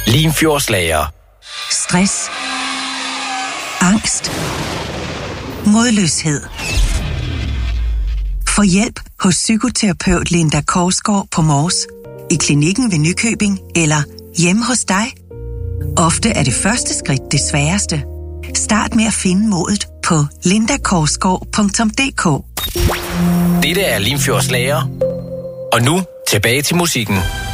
Limfjordslager. Stress. Angst. Modløshed. Få hjælp hos psykoterapeut Linda Korsgaard på Mors, i klinikken ved Nykøbing eller hjemme hos dig. Ofte er det første skridt det sværeste. Start med at finde modet på lindakorsgaard.dk. Dette er Limfjordslager. Og nu tilbage til musikken.